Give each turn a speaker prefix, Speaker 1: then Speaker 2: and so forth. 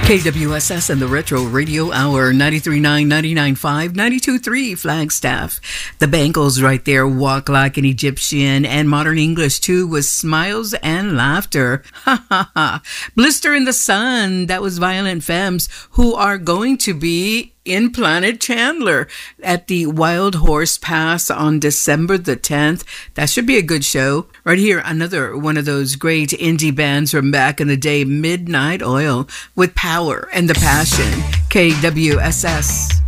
Speaker 1: KWSS and the Retro Radio Hour, 93.9, 99.5, 92.3 Flagstaff. The Bangles right there, Walk Like an Egyptian, and Modern English too, with smiles and laughter. Ha ha ha. Blister in the Sun, that was Violent Femmes, who are going to be in Planet Chandler at the Wild Horse Pass on December the 10th. That should be a good show. Right here, another one of those great indie bands from back in the day, Midnight Oil, with Power and the Passion. KWSS.